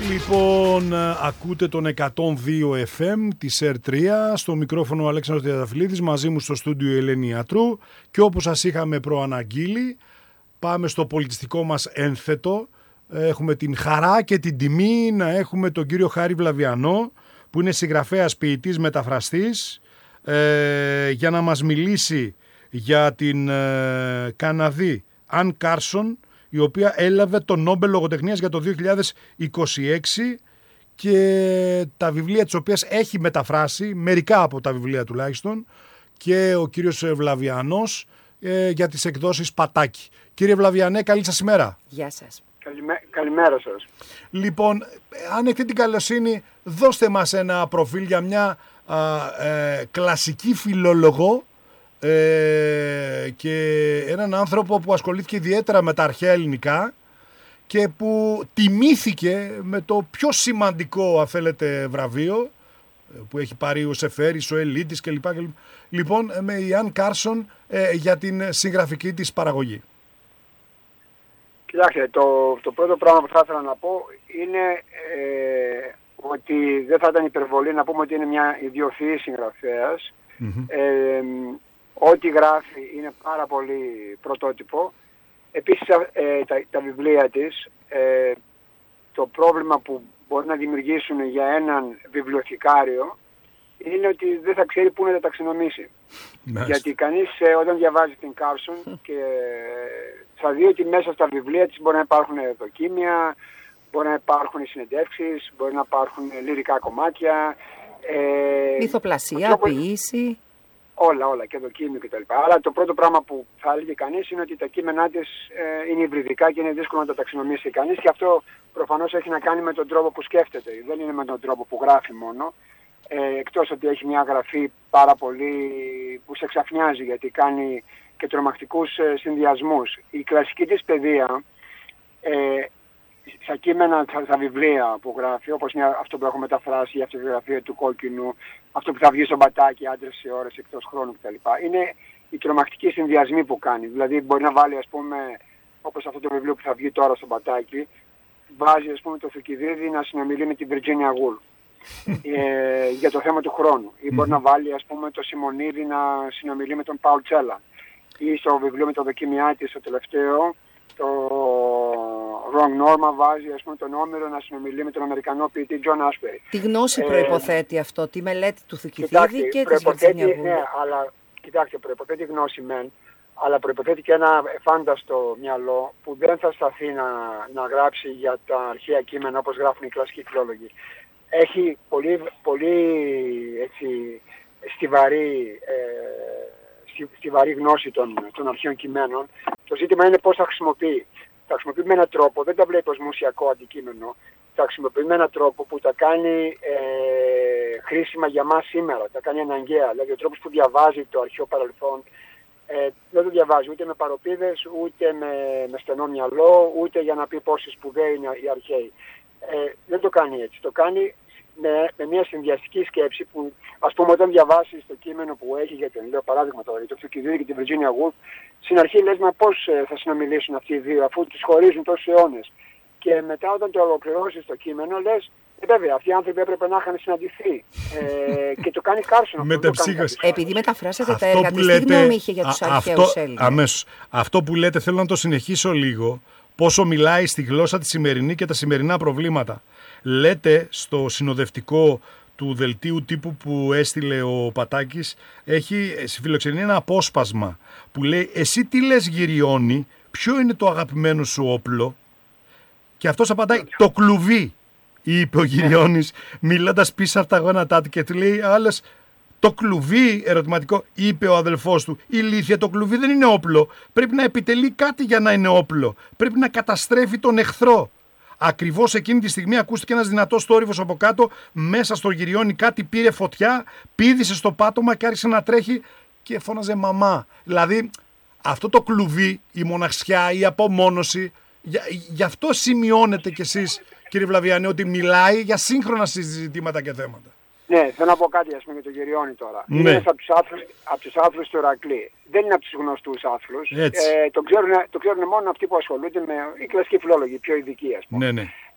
Λοιπόν, ακούτε τον 102 FM της ΕΡ3, στο μικρόφωνο ο Αλέξανδρος Διαδαφυλλίδης, μαζί μου στο στούντιο η Ελένη Ιατρού, και όπως σας είχαμε προαναγγείλει, πάμε στο πολιτιστικό μας ένθετο. Έχουμε την χαρά και την τιμή να έχουμε τον κύριο Χάρη Βλαβιανό, που είναι συγγραφέας, ποιητής, μεταφραστής, για να μας μιλήσει για την Καναδή Αν Κάρσον, η οποία έλαβε το Νόμπελ Λογοτεχνίας για το 2026 και τα βιβλία της οποίας έχει μεταφράσει, μερικά από τα βιβλία τουλάχιστον, και ο κύριος Βλαβιανός για τις εκδόσεις Πατάκη. Κύριε Βλαβιανέ, καλή σας ημέρα. Γεια σας. Καλημέρα σας. Λοιπόν, αν έχετε την καλοσύνη, δώστε μας ένα προφίλ για μια κλασική φιλόλογο και έναν άνθρωπο που ασχολήθηκε ιδιαίτερα με τα αρχαία ελληνικά και που τιμήθηκε με το πιο σημαντικό, αν θέλετε, βραβείο που έχει πάρει ο Σεφέρης, ο Ελίτης κλπ. Λοιπόν, με η Αν Κάρσον για την συγγραφική της παραγωγή. Κοιτάξτε, το πρώτο πράγμα που θα ήθελα να πω είναι ότι δεν θα ήταν υπερβολή να πούμε ότι είναι μια ιδιοφυής συγγραφέας. Ό,τι γράφει είναι πάρα πολύ πρωτότυπο. Επίσης τα βιβλία της, το πρόβλημα που μπορεί να δημιουργήσουν για έναν βιβλιοθηκάριο είναι ότι δεν θα ξέρει πού να τα ταξινομήσει. Γιατί κανείς όταν διαβάζει την Κάρσον και θα δει ότι μέσα στα βιβλία της μπορεί να υπάρχουν δοκίμια, μπορεί να υπάρχουν συνεντεύξεις, μπορεί να υπάρχουν λυρικά κομμάτια, μυθοπλασία, ποίηση. Όλα και δοκίμιο κτλ. Αλλά το πρώτο πράγμα που θα έλεγε κανείς είναι ότι τα κείμενά της είναι υβριδικά και είναι δύσκολο να τα ταξινομήσει κανείς, και αυτό προφανώς έχει να κάνει με τον τρόπο που σκέφτεται, δεν είναι με τον τρόπο που γράφει μόνο. Εκτός ότι έχει μια γραφή πάρα πολύ που σε ξαφνιάζει, γιατί κάνει και τρομακτικούς συνδυασμούς. Η κλασική της παιδεία, στα κείμενα, στα βιβλία που γράφει, όπως είναι αυτό που έχω μεταφράσει, η αυτοβιογραφία του Κόκκινου, αυτό που θα βγει στο Πατάκι, άντρες σε ώρες εκτός χρόνου κτλ. Είναι οι τρομακτικοί συνδυασμοί που κάνει. Δηλαδή μπορεί να βάλει, ας πούμε, όπως αυτό το βιβλίο που θα βγει τώρα στο Πατάκι, βάζει, ας πούμε, το Θουκυδίδη να συνομιλεί με την Virginia Woolf για το θέμα του χρόνου. Ή μπορεί να βάλει, ας πούμε, το Σιμονίδη να συνομιλεί με τον Paul Celan. Ή στο βιβλίο με το δοκίμιά της, το τελευταίο, το Wrong Norma, βάζει, ας πούμε, τον Όμηρο να συνομιλεί με τον Αμερικανό ποιητή John Ashbery. Τι γνώση προϋποθέτει αυτό, τη μελέτη του Θουκυδίδη και της Virginia Woolf. Ναι, αλλά κοιτάξτε, προϋποθέτει γνώση μεν, αλλά προϋποθέτει και ένα φάνταστο μυαλό που δεν θα σταθεί να γράψει για τα αρχαία κείμενα όπως γράφουν οι κλασικοί φιλόλογοι. Έχει πολύ έτσι, στιβαρή γνώση των αρχαίων κειμένων. Το ζήτημα είναι πώς θα χρησιμοποιεί. Τα χρησιμοποιεί με έναν τρόπο, δεν τα βλέπει ως μουσιακό αντικείμενο, τα χρησιμοποιεί με έναν τρόπο που τα κάνει χρήσιμα για μας σήμερα, τα κάνει αναγκαία. Δηλαδή ο τρόπος που διαβάζει το αρχαίο παρελθόν δεν το διαβάζει ούτε με παροπίδες, ούτε με στενό μυαλό, ούτε για να πει πόσοι σπουδαίοι είναι οι αρχαίοι. Δεν το κάνει έτσι. Το κάνει με μια συνδυαστική σκέψη που, ας πούμε, όταν διαβάσεις το κείμενο που έχει για τον, λέω παράδειγμα τώρα, το Θουκυδίδη και την Virginia Woolf, στην αρχή λες, μα πώς θα συνομιλήσουν αυτοί οι δύο αφού τους χωρίζουν τόσους αιώνες. Και μετά όταν το ολοκληρώσεις το κείμενο λες, βέβαια, αυτοί οι άνθρωποι έπρεπε να είχαν συναντηθεί. Και το κάνει Κάρσον. Επειδή μεταφράσατε τα έργα της, τι γνώμη είχε για τους αρχαίους Έλληνες? Αμέσως. Αυτό που λέτε θέλω να το συνεχίσω λίγο. Πόσο μιλάει στη γλώσσα τη σημερινή και τα σημερινά προβλήματα. Λέτε στο συνοδευτικό του δελτίου τύπου που έστειλε ο Πατάκης, έχει στη φιλοξενία ένα απόσπασμα που λέει «Εσύ τι λες Γυριώνη, ποιο είναι το αγαπημένο σου όπλο?» Και αυτός απαντάει «Το κλουβί», είπε ο Γυριώνης μιλώντας πίσω από τα γόνατά του, και του λέει άλλος «Το κλουβί», ερωτηματικό, είπε ο αδελφός του. «Ηλίθεια, το κλουβί δεν είναι όπλο. Πρέπει να επιτελεί κάτι για να είναι όπλο. Πρέπει να καταστρέφει τον εχθρό». Ακριβώς εκείνη τη στιγμή ακούστηκε ένας δυνατός θόρυβος από κάτω. Μέσα στο Γυριώνη κάτι πήρε φωτιά, πήδησε στο πάτωμα και άρχισε να τρέχει και φώναζε «Μαμά». Δηλαδή αυτό το κλουβί, η μοναξιά, η απομόνωση, γι' αυτό σημειώνετε κι εσείς, κύριε Βλαβιανέ, ότι μιλάει για σύγχρονα συζητήματα και θέματα. Ναι, θέλω να πω κάτι, ας πούμε, για τον Γυριώνη τώρα. Ναι. Είναι από τους άθλους του Ηρακλή. Δεν είναι από τους γνωστούς άθλους. Το ξέρουν μόνο αυτοί που ασχολούνται με οι κλασικοί φιλόλογοι, πιο ειδικοί, ας πούμε. Ναι.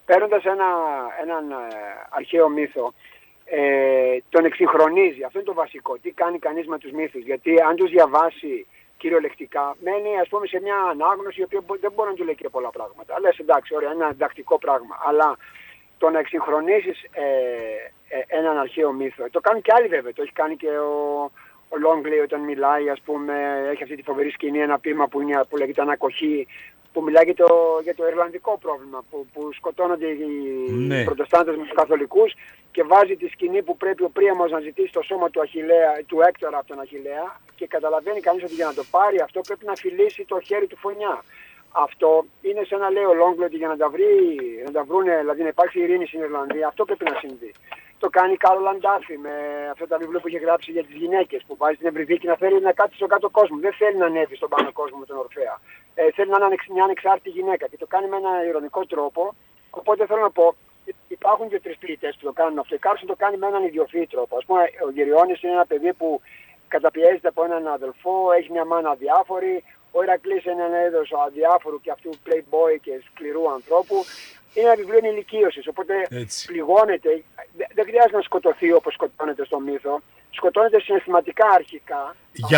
παίρνοντας έναν αρχαίο μύθο, τον εξυγχρονίζει. Αυτό είναι το βασικό. Τι κάνει κανείς με τους μύθους? Γιατί αν τους διαβάσει κυριολεκτικά, μένει ας πούμε σε μια ανάγνωση η οποία δεν μπορεί να του λέει και πολλά πράγματα. Αλλά εντάξει, ωραία, είναι ένα διδακτικό πράγμα. Αλλά το να εξυγχρονίσεις έναν αρχαίο μύθο, το κάνουν και άλλοι βέβαια. Το έχει κάνει και ο Longley όταν μιλάει, ας πούμε, έχει αυτή τη φοβερή σκηνή, ένα ποίημα που λέγεται Ανακοχή, που μιλάει για το Ιρλανδικό πρόβλημα, που σκοτώνονται οι Προτεστάντες με τους Καθολικούς και βάζει τη σκηνή που πρέπει ο Πρίαμος να ζητήσει το σώμα του Έκτορα από τον Αχιλλέα και καταλαβαίνει κανείς ότι για να το πάρει αυτό πρέπει να φιλήσει το χέρι του Φωνιά. Αυτό είναι σαν να λέει ο Longley ότι για να τα βρούνε, δηλαδή να υπάρξει ειρήνη στην Ιρλανδία, αυτό πρέπει να συμβεί. Το κάνει Κάρολ Αντάφη με αυτά τα βιβλία που έχει γράψει για τις γυναίκες, που βάζει την Ευρυδίκη να θέλει να κάτσει στον κάτω κόσμο. Δεν θέλει να ανέβει στον πάνω κόσμο με τον Ορφέα. Θέλει να είναι μια ανεξάρτητη γυναίκα και το κάνει με ένα ειρωνικό τρόπο. Οπότε θέλω να πω, υπάρχουν και τρεις ποιητές που το κάνουν αυτό. Η Κάρσον το κάνει με έναν ιδιοφυή τρόπο. Ας πούμε, ο Γεριώνης είναι ένα παιδί που καταπιέζεται από έναν αδελφό, έχει μια μάνα αδιάφορη. Ο Ηρακλής είναι ένα είδος αδιάφορου και αυτού playboy και σκληρού ανθρώπου. Είναι ένα βιβλίο ηλικίωσης, οπότε πληγώνεται. Δεν χρειάζεται να σκοτωθεί όπως σκοτώνεται στο μύθο. Σκοτώνεται συναισθηματικά αρχικά.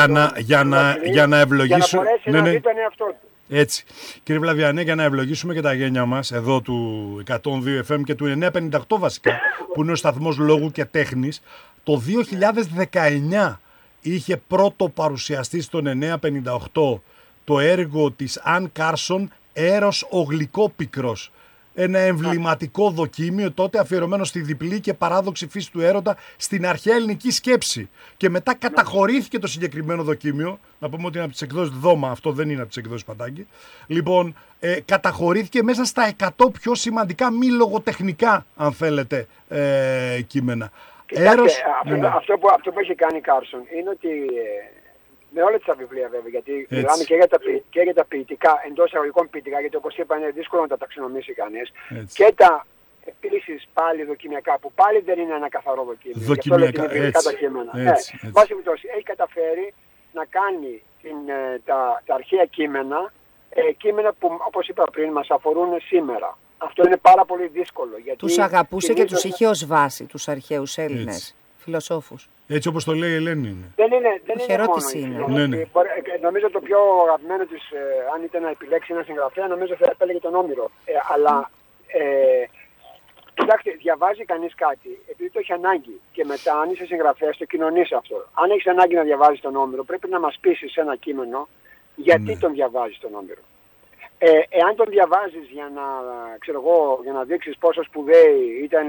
Για να ευλογήσουμε. Για να μπορέσει να δει τον εαυτό του. Έτσι. Κύριε Βλαβιανέ, για να ευλογήσουμε και τα γένια μας εδώ του 102 FM και του 958 βασικά, που είναι ο σταθμός λόγου και τέχνης, το 2019 είχε πρώτο παρουσιαστεί στον 958 το έργο της Αν Κάρσον, «Έρος ο Γλυκόπικρος». Ένα εμβληματικό δοκίμιο τότε αφιερωμένο στη διπλή και παράδοξη φύση του έρωτα στην αρχαία ελληνική σκέψη. Και μετά καταχωρήθηκε το συγκεκριμένο δοκίμιο. Να πούμε ότι είναι από τις εκδόσεις Δώμα, αυτό δεν είναι από τις εκδόσεις Παντάκη. Λοιπόν, καταχωρήθηκε μέσα στα 100 πιο σημαντικά μη λογοτεχνικά, αν θέλετε, κείμενα. Κοιτάξτε, αυτό που έχει κάνει η Κάρσον είναι ότι με όλα τα βιβλία βέβαια, γιατί μιλάμε και για τα ποιητικά, εντός εισαγωγικών ποιητικά, γιατί όπως είπα είναι δύσκολο να τα ταξινομήσει κανείς, και τα επίσης πάλι δοκιμιακά, που πάλι δεν είναι ένα καθαρό δοκίμιο. Δοκιμιακά, τα κείμενα. Βάσει περιπτώσει, έχει καταφέρει να κάνει τα αρχαία κείμενα, κείμενα που όπως είπα πριν μας αφορούν σήμερα. Αυτό είναι πάρα πολύ δύσκολο. Τους αγαπούσε και τους είχε ως βάση τους αρχαίους Έλληνες φιλοσόφους. Έτσι όπως το λέει η Ελένη είναι. Δεν είναι μόνο. Ναι. Νομίζω το πιο αγαπημένο της, αν ήταν να επιλέξει ένα συγγραφέα, νομίζω θα επέλεγε τον Όμηρο. Αλλά κοιτάξτε, διαβάζει κανείς κάτι επειδή το έχει ανάγκη και μετά αν είσαι συγγραφέας το κοινωνείς αυτό. Αν έχεις ανάγκη να διαβάζεις τον Όμηρο πρέπει να μας πείσεις σε ένα κείμενο γιατί τον διαβάζεις τον Όμηρο. Εάν τον διαβάζεις για να δείξεις πόσο σπουδαίοι ήταν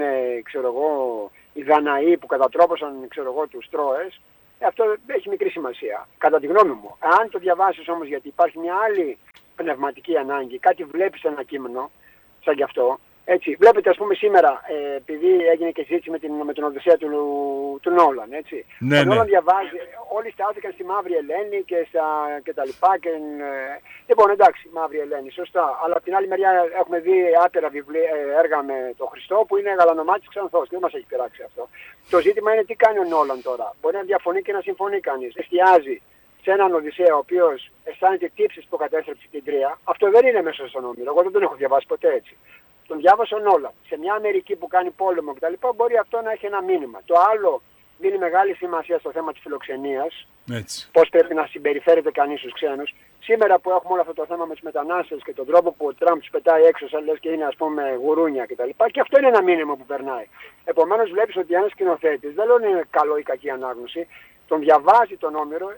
οι Δαναοί που κατατρόπωσαν τους Τρώες, αυτό έχει μικρή σημασία, κατά τη γνώμη μου. Αν το διαβάσεις όμως γιατί υπάρχει μια άλλη πνευματική ανάγκη, κάτι βλέπεις σε ένα κείμενο, σαν κι αυτό, έτσι. Βλέπετε ας πούμε σήμερα, επειδή έγινε και συζήτηση με την Οδυσσέα του Νόλαν, έτσι. Ναι, ο Νόλαν διαβάζει, όλοι στάθηκαν στη Μαύρη Ελένη και τα λοιπά. Λοιπόν, εντάξει, Μαύρη Ελένη, σωστά. Αλλά από την άλλη μεριά έχουμε δει άπειρα έργα με τον Χριστό που είναι γαλανομάτης Ξανθός. Δεν μας έχει πειράξει αυτό. Το ζήτημα είναι τι κάνει ο Νόλαν τώρα. Μπορεί να διαφωνεί και να συμφωνεί κανείς. Εστιάζει σε έναν Οδυσσέα ο οποίος αισθάνεται τύψεις που κατέστρεψε την Τρία. Αυτό δεν είναι μέσα στον Όμηρο. Εγώ δεν τον έχω διαβάσει ποτέ έτσι. Τον διάβασε ο Νόλαν. Σε μια Αμερική που κάνει πόλεμο κτλ. Μπορεί αυτό να έχει ένα μήνυμα. Το άλλο δίνει μεγάλη σημασία στο θέμα της φιλοξενίας. Πώς πρέπει να συμπεριφέρεται κανείς στους ξένους. Σήμερα που έχουμε όλο αυτό το θέμα με τους μετανάστες και τον τρόπο που ο Τραμπ τους πετάει έξω, σαν λες και είναι ας πούμε γουρούνια κτλ. Και αυτό είναι ένα μήνυμα που περνάει. Επομένως βλέπεις ότι ένας σκηνοθέτης δεν λέω είναι καλό ή κακή ανάγνωση. Τον διαβάζει τον Όμηρο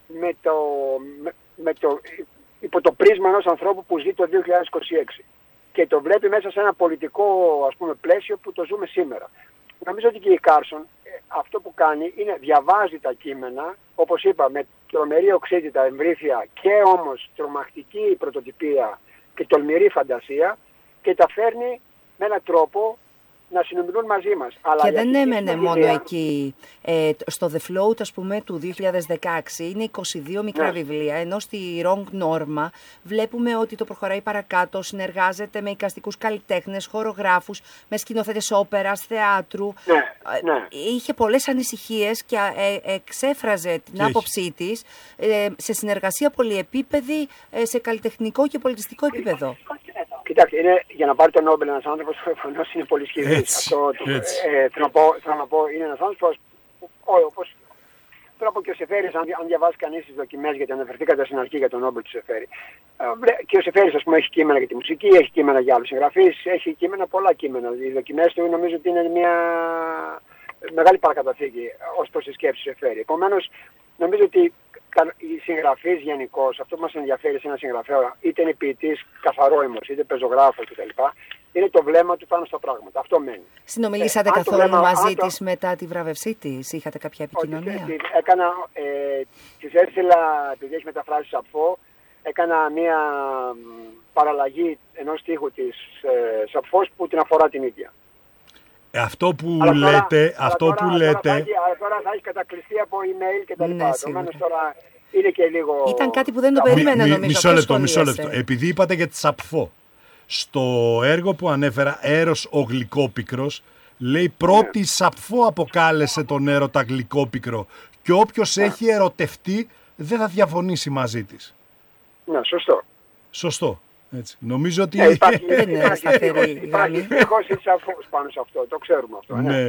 υπό το πρίσμα ενός ανθρώπου που ζει το 2026. Και το βλέπει μέσα σε ένα πολιτικό ας πούμε πλαίσιο που το ζούμε σήμερα. Νομίζω ότι και η Κάρσον αυτό που κάνει είναι διαβάζει τα κείμενα, όπως είπα, με τρομερή οξύτητα, εμβρήθεια και όμως τρομακτική πρωτοτυπία και τολμηρή φαντασία και τα φέρνει με έναν τρόπο να συνομιλούν μαζί μας. Και δεν έμενε μόνο εκεί. Στο The Float, ας πούμε, του 2016 είναι 22 μικρά βιβλία, ενώ στη Wrong Norma βλέπουμε ότι το προχωράει παρακάτω, συνεργάζεται με εικαστικούς καλλιτέχνες, χορογράφους, με σκηνοθέτες όπερας, θεάτρου. Είχε πολλές ανησυχίες και εξέφραζε την άποψή της σε συνεργασία πολυεπίπεδη, σε καλλιτεχνικό και πολιτιστικό επίπεδο. Κοιτάξτε, για να πάρει τον Νόμπελ ένας άνθρωπος που προφανώς είναι πολύ σχεδίς. Θέλω να πω, είναι ένας άνθρωπος όπως τώρα από και ο Σεφέρης, αν διαβάσει κανείς τις δοκιμές, γιατί αναφερθήκατε στην αρχή για τον Νόμπελ του Σεφέρη. Και ο Σεφέρης, ας πούμε, έχει κείμενα για τη μουσική, έχει κείμενα για άλλους συγγραφείς, έχει κείμενα, πολλά κείμενα. Οι δοκιμές του νομίζω ότι είναι μια μεγάλη παρακαταθήκη ως προς τη σκέψη του Σεφέρη. Επομένως, νομίζω ότι οι συγγραφείς γενικώς, αυτό που μας ενδιαφέρει σε ένα συγγραφέα, είτε είναι ποιητής καθαρόιμος, είτε πεζογράφος κτλ., είναι το βλέμμα του πάνω στα πράγματα. Αυτό μένει. Συνομιλήσατε καθόλου μαζί της μετά τη βράβευσή της, είχατε κάποια επικοινωνία? Της έστειλα, επειδή έχει μεταφράσει Σαπφό, έκανα μια παραλλαγή ενός στίχου της Σαπφός που την αφορά την ίδια. Αυτό που λέτε... Τώρα θα έχει κατακλειστεί από email και τα λοιπά. Επομένως τώρα είναι και λίγο... Ήταν κάτι που δεν το περίμενα νομίζω. Μισό λεπτό. Επειδή είπατε για τη Σαπφό, στο έργο που ανέφερα, Έρος ο Γλυκόπικρος, λέει πρώτη Σαπφό αποκάλεσε τον έρωτα Γλυκόπικρο και όποιος έχει ερωτευτεί δεν θα διαφωνήσει μαζί της. Ναι, σωστό. Σωστό. Έτσι. Νομίζω ότι... Υπάρχει στοιχώς πάνω σε αυτό, το ξέρουμε αυτό. Ναι.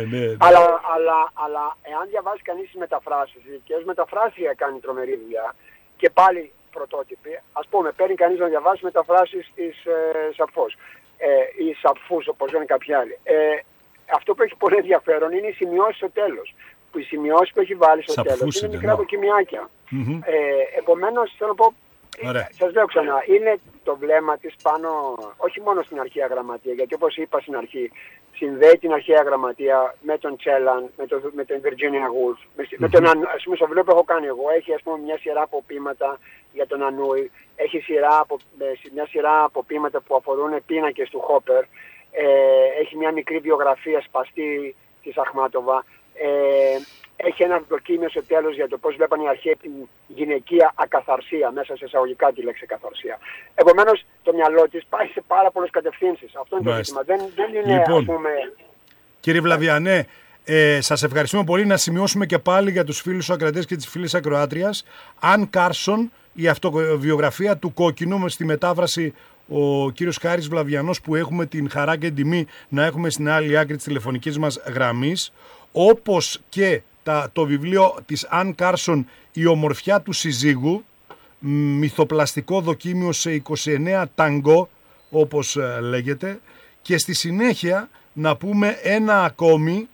Αλλά εάν διαβάσει κανείς τις μεταφράσεις, και ως μεταφράσια κάνει τρομερή δουλειά, και πάλι πρωτότυπη, ας πούμε, παίρνει κανείς να διαβάσει μεταφράσεις της Σαπφός ή Σαπφούς, όπως λένε κάποιοι άλλοι. Αυτό που έχει πολύ ενδιαφέρον είναι οι σημειώσεις στο τέλος. Που οι σημειώσεις που έχει βάλει στο τέλος είναι μικρά δοκιμιάκια. Επομένως, θέλω να πω, σας λέω ξανά, είναι το βλέμμα της πάνω, όχι μόνο στην αρχαία γραμματεία, γιατί όπως είπα στην αρχή, συνδέει την αρχαία γραμματεία με τον Τσέλαν, με τον Virginia Woolf, ας πούμε στο βιβλίο που έχω κάνει εγώ, έχει ας πούμε μια σειρά από ποίηματα για τον Ανούι, έχει μια σειρά από ποίηματα που αφορούν πίνακες του Χόπερ, έχει μια μικρή βιογραφία σπαστή της Αχμάτοβα, έχει ένα δοκίμιο στο τέλος για το πώς βλέπαν οι αρχαίοι την γυναικεία ακαθαρσία, μέσα σε εισαγωγικά τη λέξη ακαθαρσία. Επομένως, το μυαλό της πάει σε πάρα πολλές κατευθύνσεις. Αυτό είναι το ζήτημα. Δεν είναι, λοιπόν, ας πούμε... Κύριε Βλαβιανέ, σας ευχαριστούμε πολύ. Να σημειώσουμε και πάλι για τους φίλους ακροατές και τις φίλες ακροάτριας. Αν Κάρσον, η αυτοβιογραφία του Κόκκινου, στη μετάφραση ο κύριος Χάρης Βλαβιανός, που έχουμε την χαρά και την τιμή να έχουμε στην άλλη άκρη της τηλεφωνικής μας γραμμής, όπως και το βιβλίο της Αν Κάρσον «Η ομορφιά του συζύγου», μυθοπλαστικό δοκίμιο σε 29 ταγκό, όπως λέγεται, και στη συνέχεια να πούμε ένα ακόμη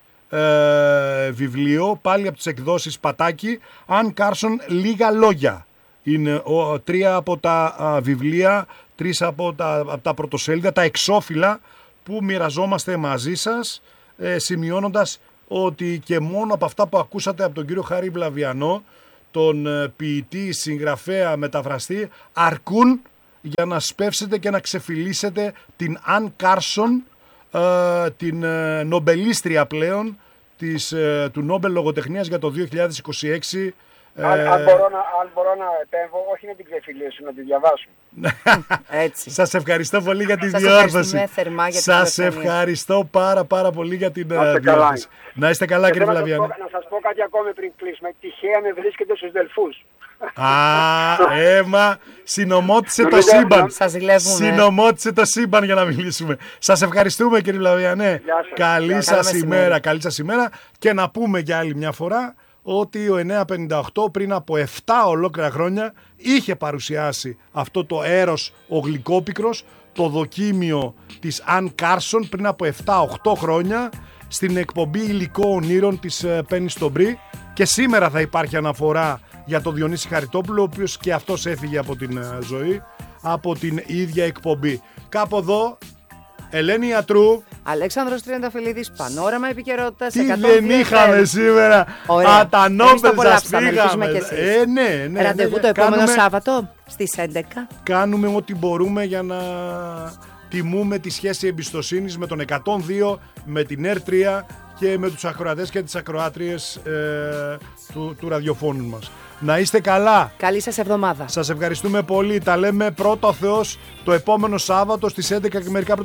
βιβλίο, πάλι από τις εκδόσεις Πατάκη, Αν Κάρσον «Λίγα λόγια». Είναι 3 από τα βιβλία, 3 από τα πρωτοσέλιδα, τα εξώφυλλα που μοιραζόμαστε μαζί σας, σημειώνοντας ότι και μόνο από αυτά που ακούσατε από τον κύριο Χάρη Βλαβιανό, τον ποιητή, συγγραφέα, μεταφραστή, αρκούν για να σπεύσετε και να ξεφυλίσετε την Αν Κάρσον, την νομπελίστρια πλέον του Νόμπελ Λογοτεχνίας για το 2026. Αν μπορώ να επέμβω, όχι να την ξεφυλίσουν, να τη διαβάσουν. Έτσι. Σας ευχαριστώ πολύ για τη διόρθωση. Σας ευχαριστώ πάρα πολύ για την διόρθωση. Να είστε καλά, κύριε Βλαβιανέ. Να σας πω κάτι ακόμη πριν κλείσουμε. Τυχαία με βρίσκεται στους Δελφούς. Έμα, συνομότησε το σύμπαν. Σας ζηλεύουμε. Συνομότησε το σύμπαν για να μιλήσουμε. Σας ευχαριστούμε, κύριε Βλαβιανέ. Καλή σας ημέρα. Και να πούμε για άλλη μια φορά ότι ο 958 πριν από 7 ολόκληρα χρόνια είχε παρουσιάσει αυτό το Έρος ο Γλυκόπικρος, το δοκίμιο της Αν Κάρσον πριν από 7-8 χρόνια στην εκπομπή Υλικό Ονείρων της Πέννη στον Μπρι, και σήμερα θα υπάρχει αναφορά για τον Διονύση Χαριτόπουλο, ο οποίος και αυτός έφυγε από την ζωή από την ίδια εκπομπή. Κάπου εδώ, Ελένη Ιατρού, Αλέξανδρος Τριανταφυλλίδης, Πανόραμα Επικαιρότητας. Τι δεν είχαμε σήμερα. Τα Νόμπελ σας πήγαμε. Ναι. Ραντεβού το επόμενο Σάββατο στις 11. Κάνουμε ό,τι μπορούμε για να τιμούμε τη σχέση εμπιστοσύνης με τον 102, με την R3 και με τους ακροατές και τις ακροάτριες του ραδιοφώνου μας. Να είστε καλά. Καλή σας εβδομάδα. Σας ευχαριστούμε πολύ. Τα λέμε πρώτο Θεός το επόμενο Σάββατο στις 11 και μερικά